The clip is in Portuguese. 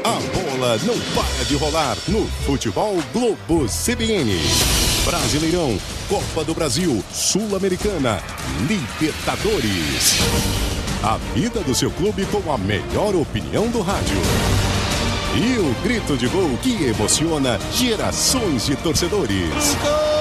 A bola não para de rolar no Futebol Globo CBN. Brasileirão, Copa do Brasil, Sul-Americana, Libertadores. A vida do seu clube com a melhor opinião do rádio. E o grito de gol que emociona gerações de torcedores.